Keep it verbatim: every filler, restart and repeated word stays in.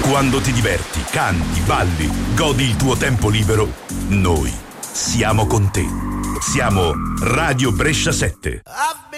Quando ti diverti, canti, balli, godi il tuo tempo libero, noi siamo con te. Siamo Radio Brescia sette.